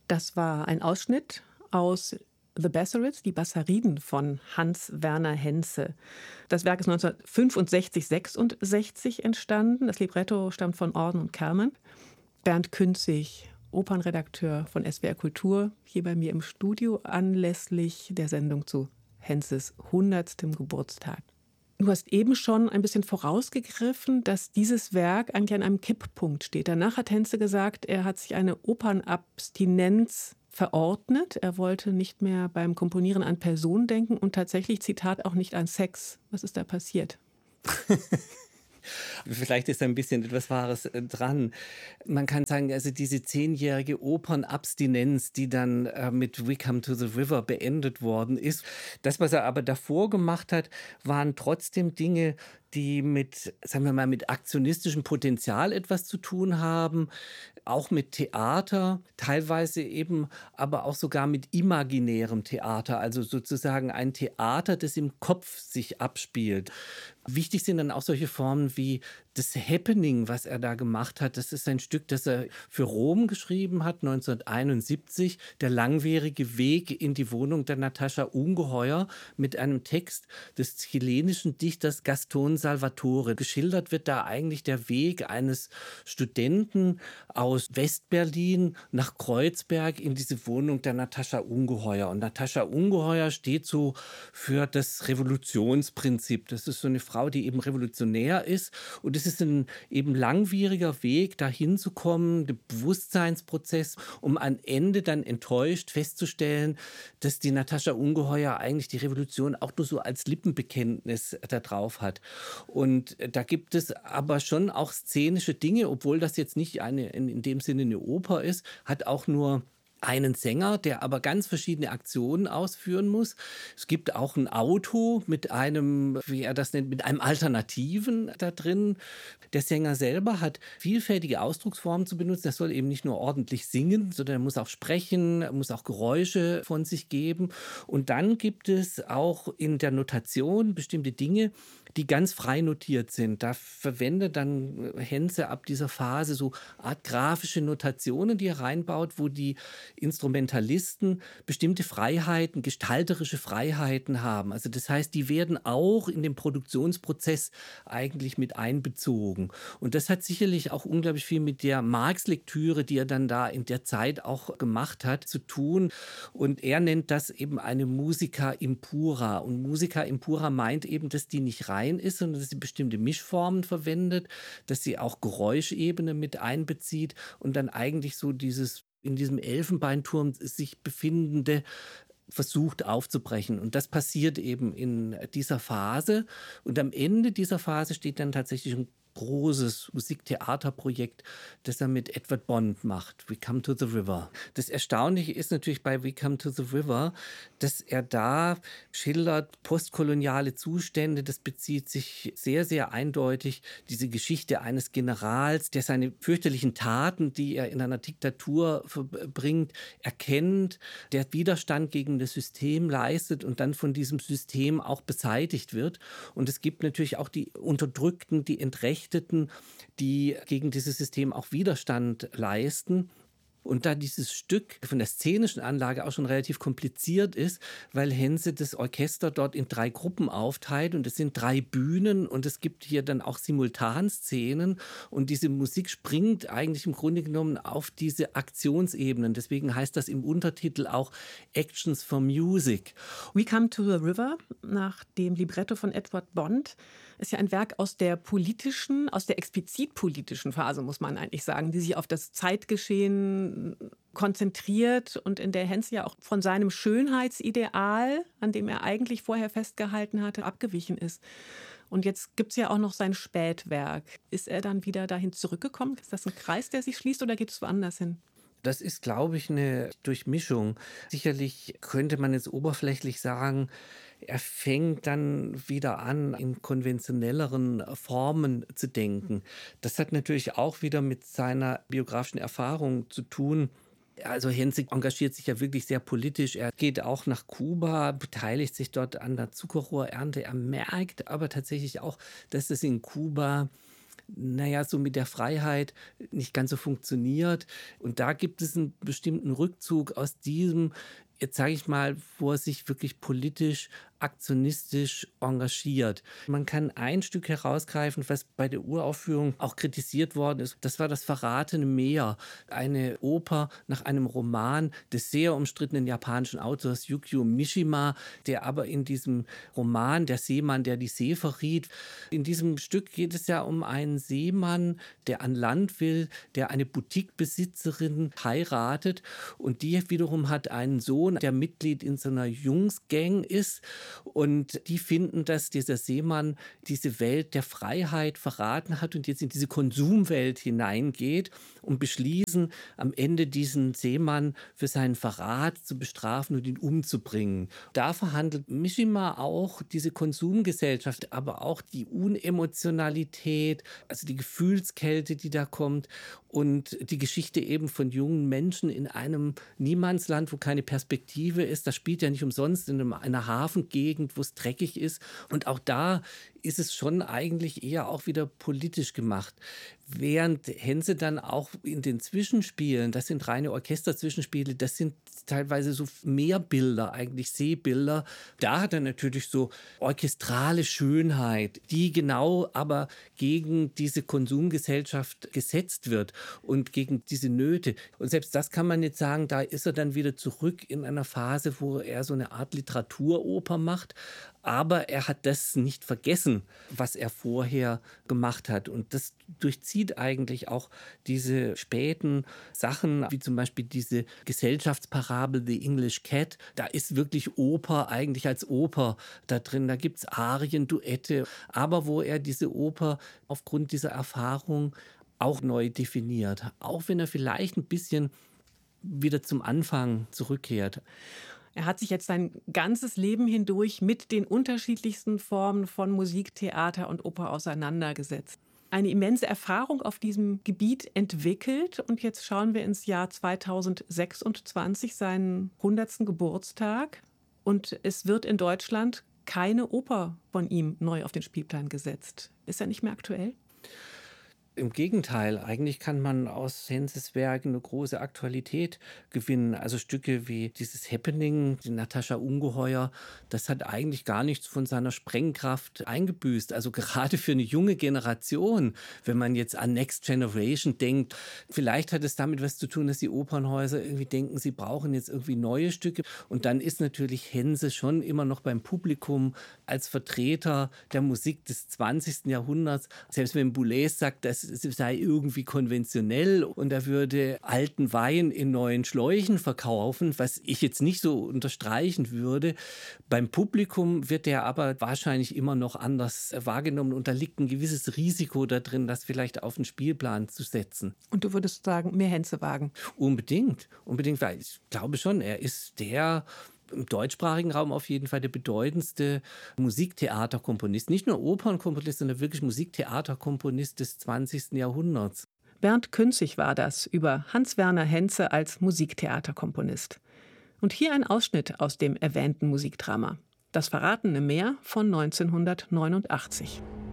Das war ein Ausschnitt aus The Bassarid, die Bassariden von Hans Werner Henze. Das Werk ist 1965/66 entstanden. Das Libretto stammt von Orden und Kerman. Bernd Künzig, Opernredakteur von SWR Kultur, hier bei mir im Studio anlässlich der Sendung zu Henzes 100. Geburtstag. Du hast eben schon ein bisschen vorausgegriffen, dass dieses Werk eigentlich an einem Kipppunkt steht. Danach hat Henze gesagt, er hat sich eine Opernabstinenz verordnet. Er wollte nicht mehr beim Komponieren an Personen denken und tatsächlich, Zitat, auch nicht an Sex. Was ist da passiert? Vielleicht ist da ein bisschen etwas Wahres dran. Man kann sagen, also diese 10-jährige Opernabstinenz, die dann mit We Come to the River beendet worden ist. Das, was er aber davor gemacht hat, waren trotzdem Dinge, die mit, sagen wir mal, mit aktionistischem Potenzial etwas zu tun haben, auch mit Theater, teilweise eben aber auch sogar mit imaginärem Theater, also sozusagen ein Theater, das im Kopf sich abspielt. Wichtig sind dann auch solche Formen wie das Happening, was er da gemacht hat. Das ist ein Stück, das er für Rom geschrieben hat, 1971. Der langwierige Weg in die Wohnung der Natascha Ungeheuer mit einem Text des chilenischen Dichters Gaston Salvatore. Geschildert wird da eigentlich der Weg eines Studenten aus Westberlin nach Kreuzberg in diese Wohnung der Natascha Ungeheuer. Und Natascha Ungeheuer steht so für das Revolutionsprinzip. Das ist so eine Frau, die eben revolutionär ist. Und es ist ein eben langwieriger Weg, dahin zu kommen, der Bewusstseinsprozess, um am Ende dann enttäuscht festzustellen, dass die Natascha Ungeheuer eigentlich die Revolution auch nur so als Lippenbekenntnis da drauf hat. Und da gibt es aber schon auch szenische Dinge, obwohl das jetzt nicht in dem Sinne eine Oper ist, hat auch nur einen Sänger, der aber ganz verschiedene Aktionen ausführen muss. Es gibt auch ein Auto mit einem, wie er das nennt, mit einem Alternativen da drin. Der Sänger selber hat vielfältige Ausdrucksformen zu benutzen. Er soll eben nicht nur ordentlich singen, sondern er muss auch sprechen, er muss auch Geräusche von sich geben. Und dann gibt es auch in der Notation bestimmte Dinge, die ganz frei notiert sind. Da verwendet dann Henze ab dieser Phase so Art grafische Notationen, die er reinbaut, wo die Instrumentalisten bestimmte Freiheiten, gestalterische Freiheiten haben. Also das heißt, die werden auch in den Produktionsprozess eigentlich mit einbezogen. Und das hat sicherlich auch unglaublich viel mit der Marx-Lektüre, die er dann da in der Zeit auch gemacht hat, zu tun. Und er nennt das eben eine Musica impura. Und Musica impura meint eben, dass die nicht rein ist, sondern dass sie bestimmte Mischformen verwendet, dass sie auch Geräuschebene mit einbezieht und dann eigentlich so dieses in diesem Elfenbeinturm sich befindende versucht aufzubrechen. Und das passiert eben in dieser Phase. Und am Ende dieser Phase steht dann tatsächlich ein großes Musiktheaterprojekt, das er mit Edward Bond macht, We Come to the River. Das Erstaunliche ist natürlich bei We Come to the River, dass er da schildert postkoloniale Zustände. Das bezieht sich sehr, sehr eindeutig diese Geschichte eines Generals, der seine fürchterlichen Taten, die er in einer Diktatur verbringt, erkennt, der Widerstand gegen das System leistet und dann von diesem System auch beseitigt wird. Und es gibt natürlich auch die Unterdrückten, die Entrechteten, die gegen dieses System auch Widerstand leisten. Und da dieses Stück von der szenischen Anlage auch schon relativ kompliziert ist, weil Henze das Orchester dort in 3 Gruppen aufteilt und es sind 3 Bühnen und es gibt hier dann auch Simultanszenen und diese Musik springt eigentlich im Grunde genommen auf diese Aktionsebenen. Deswegen heißt das im Untertitel auch Actions for Music. We Come to the River, nach dem Libretto von Edward Bond, ist ja ein Werk aus der politischen, aus der explizit politischen Phase, muss man eigentlich sagen, die sich auf das Zeitgeschehen konzentriert und in der Henze ja auch von seinem Schönheitsideal, an dem er eigentlich vorher festgehalten hatte, abgewichen ist. Und jetzt gibt es ja auch noch sein Spätwerk. Ist er dann wieder dahin zurückgekommen? Ist das ein Kreis, der sich schließt, oder geht es woanders hin? Das ist, glaube ich, eine Durchmischung. Sicherlich könnte man jetzt oberflächlich sagen, er fängt dann wieder an, in konventionelleren Formen zu denken. Das hat natürlich auch wieder mit seiner biografischen Erfahrung zu tun. Also Henze engagiert sich ja wirklich sehr politisch. Er geht auch nach Kuba, beteiligt sich dort an der Zuckerrohrernte. Er merkt aber tatsächlich auch, dass es in Kuba naja, so mit der Freiheit nicht ganz so funktioniert. Und da gibt es einen bestimmten Rückzug aus diesem, jetzt sage ich mal, wo er sich wirklich politisch, aktionistisch engagiert. Man kann ein Stück herausgreifen, was bei der Uraufführung auch kritisiert worden ist. Das war das Verratene Meer, eine Oper nach einem Roman des sehr umstrittenen japanischen Autors Yukio Mishima, der aber in diesem Roman Der Seemann, der die See verriet, in diesem Stück geht es ja um einen Seemann, der an Land will, der eine Boutiquebesitzerin heiratet und die wiederum hat einen Sohn, der Mitglied in so einer Jungsgang ist. Und die finden, dass dieser Seemann diese Welt der Freiheit verraten hat und jetzt in diese Konsumwelt hineingeht und beschließen, am Ende diesen Seemann für seinen Verrat zu bestrafen und ihn umzubringen. Da verhandelt Mishima auch diese Konsumgesellschaft, aber auch die Unemotionalität, also die Gefühlskälte, die da kommt und die Geschichte eben von jungen Menschen in einem Niemandsland, wo keine Perspektive ist. Das spielt ja nicht umsonst in einer Hafengegend, wo es dreckig ist. Und auch da ist es schon eigentlich eher auch wieder politisch gemacht. Während Hense dann auch in den Zwischenspielen, das sind reine Orchesterzwischenspiele, das sind teilweise so Meerbilder, eigentlich Seebilder. Da hat er natürlich so orchestrale Schönheit, die genau aber gegen diese Konsumgesellschaft gesetzt wird und gegen diese Nöte. Und selbst das kann man jetzt sagen, da ist er dann wieder zurück in einer Phase, wo er so eine Art Literaturoper macht. Aber er hat das nicht vergessen, was er vorher gemacht hat. Und das durchzieht eigentlich auch diese späten Sachen, wie zum Beispiel diese Gesellschaftsparabel The English Cat. Da ist wirklich Oper eigentlich als Oper da drin. Da gibt es Arien, Duette. Aber wo er diese Oper aufgrund dieser Erfahrung auch neu definiert. Auch wenn er vielleicht ein bisschen wieder zum Anfang zurückkehrt. Er hat sich jetzt sein ganzes Leben hindurch mit den unterschiedlichsten Formen von Musik, Theater und Oper auseinandergesetzt. Eine immense Erfahrung auf diesem Gebiet entwickelt. Und jetzt schauen wir ins Jahr 2026, seinen 100. Geburtstag. Und es wird in Deutschland keine Oper von ihm neu auf den Spielplan gesetzt. Ist er nicht mehr aktuell? Im Gegenteil, eigentlich kann man aus Henses Werken eine große Aktualität gewinnen. Also Stücke wie dieses Happening, die Natascha Ungeheuer, das hat eigentlich gar nichts von seiner Sprengkraft eingebüßt. Also gerade für eine junge Generation, wenn man jetzt an Next Generation denkt, vielleicht hat es damit was zu tun, dass die Opernhäuser irgendwie denken, sie brauchen jetzt irgendwie neue Stücke. Und dann ist natürlich Hense schon immer noch beim Publikum als Vertreter der Musik des 20. Jahrhunderts. Selbst wenn Boulez sagt, dass es sei irgendwie konventionell und er würde alten Wein in neuen Schläuchen verkaufen, was ich jetzt nicht so unterstreichen würde. Beim Publikum wird er aber wahrscheinlich immer noch anders wahrgenommen und da liegt ein gewisses Risiko da drin, das vielleicht auf den Spielplan zu setzen. Und du würdest sagen, mehr Hense wagen? Unbedingt, weil ich glaube schon, er ist im deutschsprachigen Raum auf jeden Fall der bedeutendste Musiktheaterkomponist. Nicht nur Opernkomponist, sondern wirklich Musiktheaterkomponist des 20. Jahrhunderts. Bernd Künzig war das über Hans-Werner Henze als Musiktheaterkomponist. Und hier ein Ausschnitt aus dem erwähnten Musikdrama. Das Verratene Meer von 1989.